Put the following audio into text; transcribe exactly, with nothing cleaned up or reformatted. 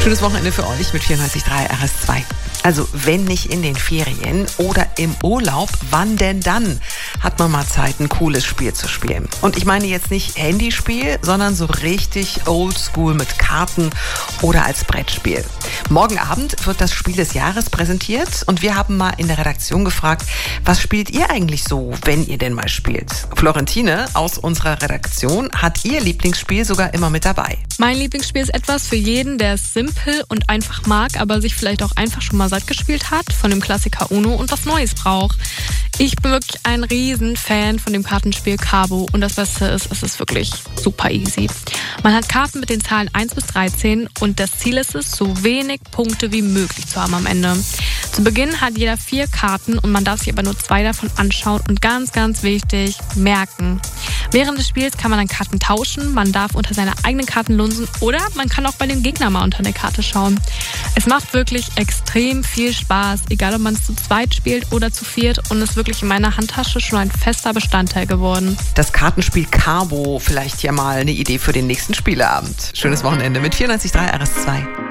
Schönes Wochenende für euch mit vierundneunzig Komma drei R S zwei. Also wenn nicht in den Ferien oder im Urlaub, wann denn dann hat man mal Zeit, ein cooles Spiel zu spielen? Und ich meine jetzt nicht Handyspiel, sondern so richtig oldschool mit Karten oder als Brettspiel. Morgen Abend wird das Spiel des Jahres präsentiert und wir haben mal in der Redaktion gefragt, was spielt ihr eigentlich so, wenn ihr denn mal spielt? Florentine aus unserer Redaktion hat ihr Lieblingsspiel sogar immer mit dabei. Mein Lieblingsspiel ist etwas für jeden, der es simpel und einfach mag, aber sich vielleicht auch einfach schon mal satt gespielt hat von dem Klassiker Uno und was Neues braucht. Ich bin wirklich ein Riesenfan von dem Kartenspiel Carbo und das Beste ist, es ist wirklich super easy. Man hat Karten mit den Zahlen eins bis dreizehn und das Ziel ist es, so wenig Punkte wie möglich zu haben am Ende. Zu Beginn hat jeder vier Karten und man darf sich aber nur zwei davon anschauen und ganz, ganz wichtig, merken. Während des Spiels kann man dann Karten tauschen, man darf unter seine eigenen Karten lunsen oder man kann auch bei dem Gegner mal unter eine Karte schauen. Es macht wirklich extrem viel Spaß, egal ob man es zu zweit spielt oder zu viert und ist wirklich in meiner Handtasche schon ein fester Bestandteil geworden. Das Kartenspiel Carbo, vielleicht ja mal eine Idee für den nächsten Spieleabend. Schönes Wochenende mit vierundneunzig Komma drei R S zwei.